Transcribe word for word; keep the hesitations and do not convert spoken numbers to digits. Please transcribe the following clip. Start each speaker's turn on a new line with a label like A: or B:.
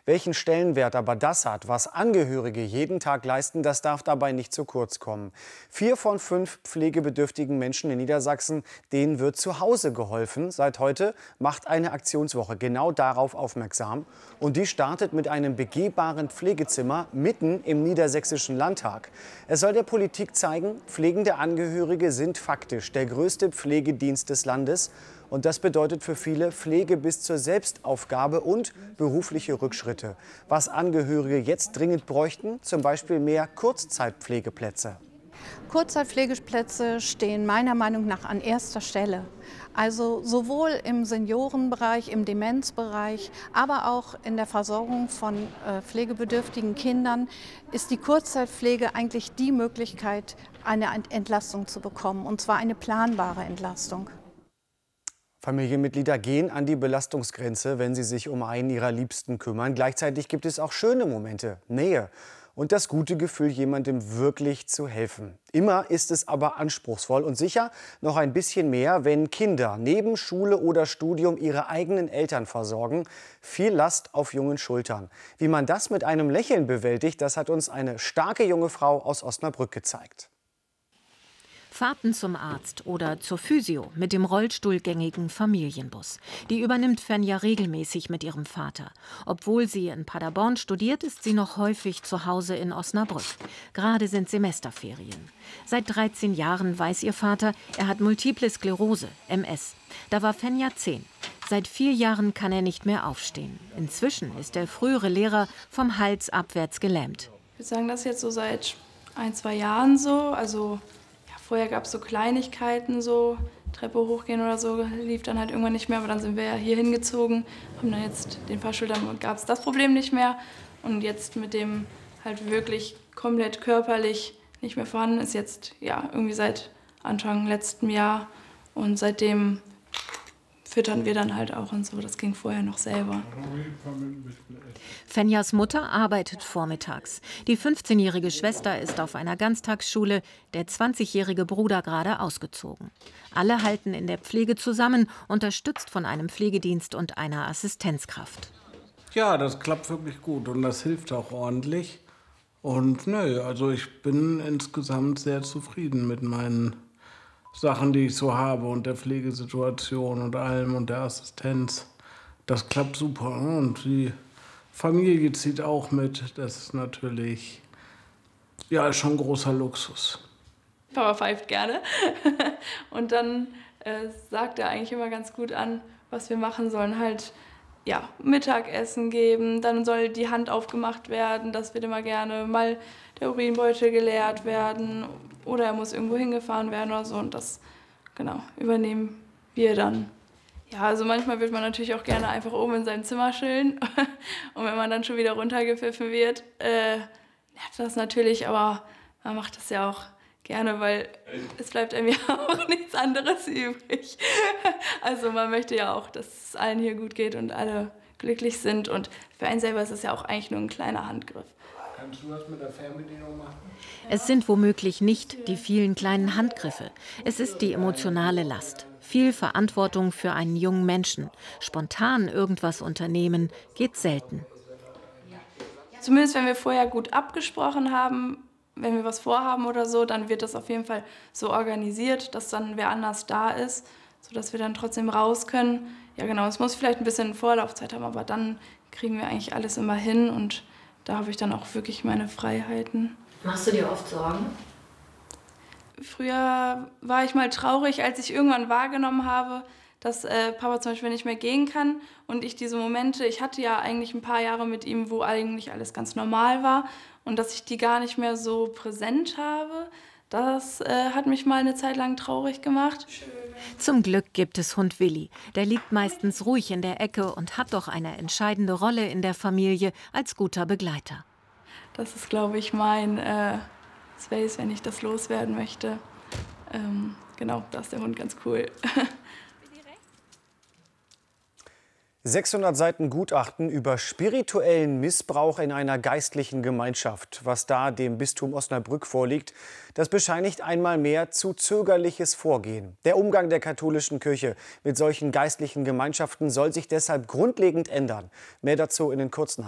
A: Welchen Stellenwert aber das hat, was Angehörige jeden Tag leisten, das darf dabei nicht zu kurz kommen. Vier von fünf pflegebedürftigen Menschen in Niedersachsen, denen wird zu Hause geholfen. Seit heute macht eine Aktionswoche genau darauf aufmerksam. Und die startet mit einem begehbaren Pflegezimmer mitten im Niedersächsischen Landtag. Es soll der Politik zeigen, pflegende Angehörige sind faktisch der größte Pflegedienst des Landes. Und das bedeutet für viele Pflege bis zur Selbstaufgabe und berufliche Rückschritte. Was Angehörige jetzt dringend bräuchten, zum Beispiel mehr Kurzzeitpflegeplätze.
B: Kurzzeitpflegeplätze stehen meiner Meinung nach an erster Stelle. Also sowohl im Seniorenbereich, im Demenzbereich, aber auch in der Versorgung von äh, pflegebedürftigen Kindern ist die Kurzzeitpflege eigentlich die Möglichkeit, eine Entlastung zu bekommen, und zwar eine planbare Entlastung.
A: Familienmitglieder gehen an die Belastungsgrenze, wenn sie sich um einen ihrer Liebsten kümmern. Gleichzeitig gibt es auch schöne Momente, Nähe und das gute Gefühl, jemandem wirklich zu helfen. Immer ist es aber anspruchsvoll und sicher noch ein bisschen mehr, wenn Kinder neben Schule oder Studium ihre eigenen Eltern versorgen. Viel Last auf jungen Schultern. Wie man das mit einem Lächeln bewältigt, das hat uns eine starke junge Frau aus Osnabrück gezeigt.
C: Fahrten zum Arzt oder zur Physio mit dem rollstuhlgängigen Familienbus. Die übernimmt Fenja regelmäßig mit ihrem Vater. Obwohl sie in Paderborn studiert, ist sie noch häufig zu Hause in Osnabrück. Gerade sind Semesterferien. Seit dreizehn Jahren weiß ihr Vater, er hat Multiple Sklerose, M S. Da war Fenja zehn. Seit vier Jahren kann er nicht mehr aufstehen. Inzwischen ist der frühere Lehrer vom Hals abwärts gelähmt.
D: Ich würde sagen, das ist jetzt so seit ein, zwei Jahren so. Also vorher gab es so Kleinigkeiten, so Treppe hochgehen oder so, lief dann halt irgendwann nicht mehr. Aber dann sind wir ja hier hingezogen, haben dann jetzt den Fahrstuhl, dann gab es das Problem nicht mehr. Und jetzt mit dem halt wirklich komplett körperlich nicht mehr vorhanden ist, jetzt ja irgendwie seit Anfang letzten Jahr. Und seitdem füttern wir dann halt auch und so. Das ging vorher noch selber.
C: Fenjas Mutter arbeitet vormittags. Die fünfzehnjährige Schwester ist auf einer Ganztagsschule, der zwanzigjährige Bruder gerade ausgezogen. Alle halten in der Pflege zusammen, unterstützt von einem Pflegedienst und einer Assistenzkraft.
E: Ja, das klappt wirklich gut und das hilft auch ordentlich. Und nö, also ich bin insgesamt sehr zufrieden mit meinen Sachen, die ich so habe und der Pflegesituation und allem und der Assistenz. Das klappt super. Und die Familie zieht auch mit. Das ist natürlich ja, schon großer Luxus.
D: Papa pfeift gerne. Und dann äh, sagt er eigentlich immer ganz gut an, was wir machen sollen. Halt ja, Mittagessen geben, dann soll die Hand aufgemacht werden. Das wird immer gerne mal der Urinbeutel geleert werden. Oder er muss irgendwo hingefahren werden oder so. Und das genau, übernehmen wir dann. Ja, also manchmal wird man natürlich auch gerne einfach oben in seinem Zimmer chillen. Und wenn man dann schon wieder runtergepfiffen wird, äh, nervt das natürlich. Aber man macht das ja auch gerne, weil es bleibt einem ja auch nichts anderes übrig. Also man möchte ja auch, dass es allen hier gut geht und alle glücklich sind. Und für einen selber ist es ja auch eigentlich nur ein kleiner Handgriff.
E: Kannst du das mit der Fernbedienung machen?
C: Es sind womöglich nicht die vielen kleinen Handgriffe. Es ist die emotionale Last. Viel Verantwortung für einen jungen Menschen. Spontan irgendwas unternehmen geht selten.
D: Zumindest wenn wir vorher gut abgesprochen haben, wenn wir was vorhaben oder so, dann wird das auf jeden Fall so organisiert, dass dann wer anders da ist, sodass wir dann trotzdem raus können. Ja genau, es muss vielleicht ein bisschen Vorlaufzeit haben, aber dann kriegen wir eigentlich alles immer hin und da habe ich dann auch wirklich meine Freiheiten.
F: Machst du dir oft Sorgen?
D: Früher war ich mal traurig, als ich irgendwann wahrgenommen habe, dass äh, Papa zum Beispiel nicht mehr gehen kann. Und ich diese Momente, ich hatte ja eigentlich ein paar Jahre mit ihm, wo eigentlich alles ganz normal war. Und dass ich die gar nicht mehr so präsent habe, das äh, hat mich mal eine Zeit lang traurig gemacht.
C: Zum Glück gibt es Hund Willi. Der liegt meistens ruhig in der Ecke und hat doch eine entscheidende Rolle in der Familie als guter Begleiter.
D: Das ist, glaube ich, mein äh, Space, wenn ich das loswerden möchte. Ähm, genau, da ist der Hund ganz cool.
A: sechshundert Seiten Gutachten über spirituellen Missbrauch in einer geistlichen Gemeinschaft. Was da dem Bistum Osnabrück vorliegt, das bescheinigt einmal mehr zu zögerliches Vorgehen. Der Umgang der katholischen Kirche mit solchen geistlichen Gemeinschaften soll sich deshalb grundlegend ändern. Mehr dazu in den kurzen